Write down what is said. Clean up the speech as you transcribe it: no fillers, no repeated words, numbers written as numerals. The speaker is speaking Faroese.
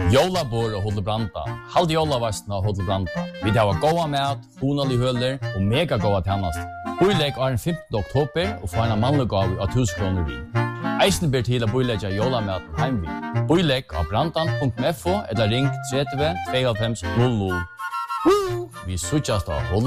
Jólabor og Hotel Branda. Halt jólavastna og Hotel Branda. Vi har goda mat, hunalig høler og mega goda tjennast. Boilegg er den 15. oktober og får en mannlig gav av 1000 kroner vi. Eisen ber til å boilegge jólamaten heimvi. Boilegg av brandan.fo eller ring 30 52 00. Vi sutjas da